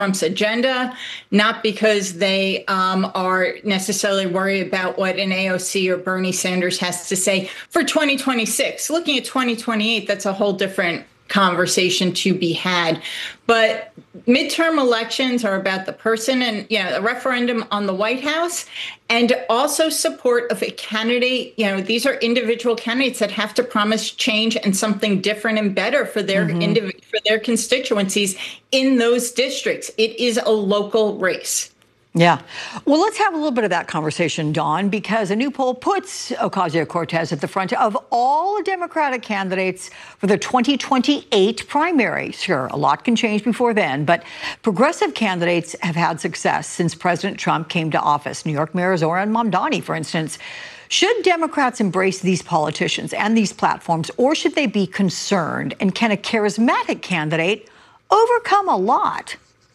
Trump's agenda, not because they are necessarily worried about what an AOC or Bernie Sanders has to say for 2026. Looking at 2028, that's a whole different conversation to be had. But midterm elections are about the person and, a referendum on the White House and also support of a candidate. These are individual candidates that have to promise change and something different and better for their for their constituencies in those districts. It is a local race. Yeah. Well, let's have a little bit of that conversation, Dawn, because a new poll puts Ocasio-Cortez at the front of all Democratic candidates for the 2028 primary. Sure, a lot can change before then, but progressive candidates have had success since President Trump came to office. New York Mayor Zohran Mamdani, for instance. Should Democrats embrace these politicians and these platforms, or should they be concerned? And can a charismatic candidate overcome a lot?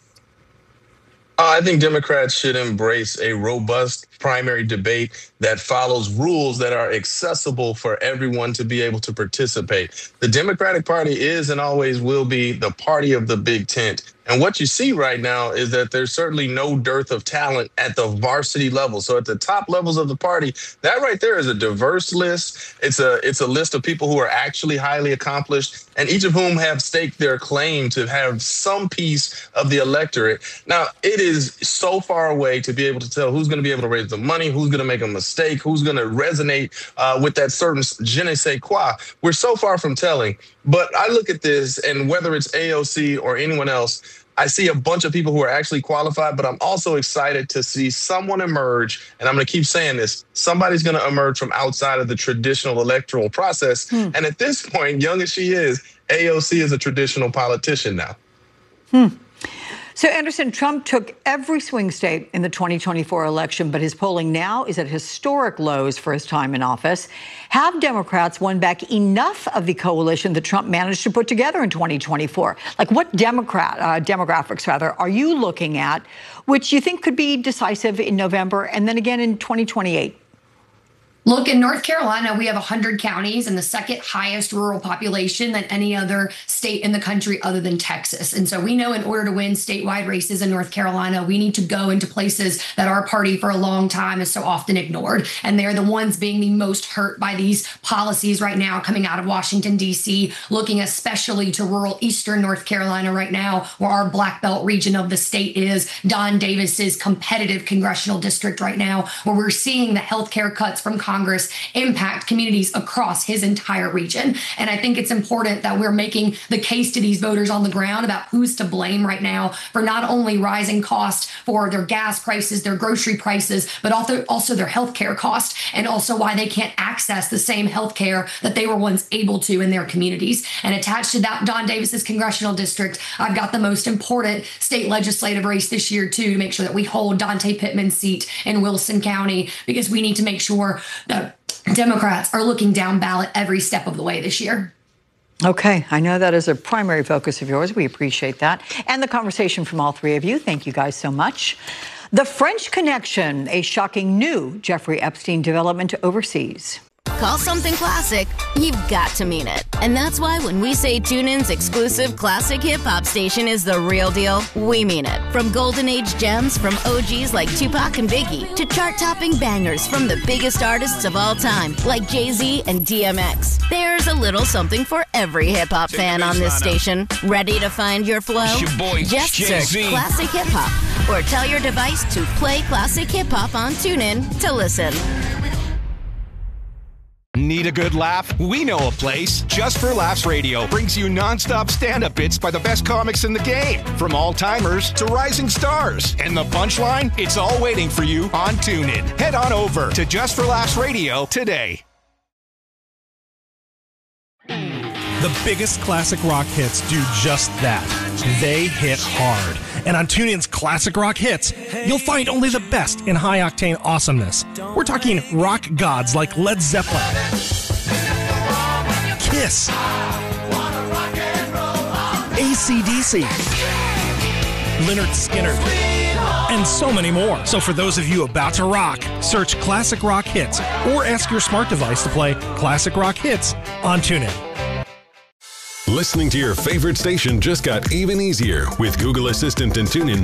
I think Democrats should embrace a robust primary debate that follows rules that are accessible for everyone to be able to participate. The Democratic Party is and always will be the party of the big tent. And what you see right now is that there's certainly no dearth of talent at the varsity level. So at the top levels of the party, that right there is a diverse list. It's a list of people who are actually highly accomplished, and each of whom have staked their claim to have some piece of the electorate. Now, it is so far away to be able to tell who's going to be able to raise the money, who's going to make a mistake, who's going to resonate with that certain je ne sais quoi. We're so far from telling. But I look at this, and whether it's AOC or anyone else, I see a bunch of people who are actually qualified, but I'm also excited to see someone emerge, and I'm going to keep saying this, somebody's going to emerge from outside of the traditional electoral process. And at this point, young as she is, AOC is a traditional politician now. So, Anderson, Trump took every swing state in the 2024 election, but his polling now is at historic lows for his time in office. Have Democrats won back enough of the coalition that Trump managed to put together in 2024? Like, what demographics, are you looking at, which you think could be decisive in November and then again in 2028? Look, in North Carolina, we have 100 counties and the second highest rural population than any other state in the country other than Texas. And so we know in order to win statewide races in North Carolina, we need to go into places that our party for a long time has so often ignored. And they're the ones being the most hurt by these policies right now coming out of Washington, D.C., looking especially to rural eastern North Carolina right now, where our Black Belt region of the state is, Don Davis's competitive congressional district right now, where we're seeing the healthcare cuts from Congress impact communities across his entire region. And I think it's important that we're making the case to these voters on the ground about who's to blame right now for not only rising costs for their gas prices, their grocery prices, but also their healthcare costs, and also why they can't access the same healthcare that they were once able to in their communities. And attached to that, Don Davis's congressional district, I've got the most important state legislative race this year, too, to make sure that we hold Dante Pittman's seat in Wilson County, because we need to make sure that Democrats are looking down ballot every step of the way this year. Okay, I know that is a primary focus of yours. We appreciate that. And the conversation from all three of you. Thank you guys so much. The French Connection, a shocking new Jeffrey Epstein development overseas. Call something classic, you've got to mean it. And that's why when we say TuneIn's exclusive classic hip-hop station is the real deal, we mean it. From golden age gems from OGs like Tupac and Biggie to chart-topping bangers from the biggest artists of all time like Jay-Z and DMX. There's a little something for every hip-hop fan on this station. Ready to find your flow? Just search Classic Hip Hop or tell your device to play Classic Hip Hop on TuneIn to listen. Need a good laugh? We know a place. Just for Laughs Radio brings you nonstop stand-up bits by the best comics in the game. From all-timers to rising stars. And the punchline? It's all waiting for you on TuneIn. Head on over to Just for Laughs Radio today. The biggest classic rock hits do just that. They hit hard. And on TuneIn's Classic Rock Hits, you'll find only the best in high-octane awesomeness. We're talking rock gods like Led Zeppelin, Kiss, AC/DC, Lynyrd Skynyrd, and so many more. So for those of you about to rock, search Classic Rock Hits or ask your smart device to play Classic Rock Hits on TuneIn. Listening to your favorite station just got even easier with Google Assistant and TuneIn.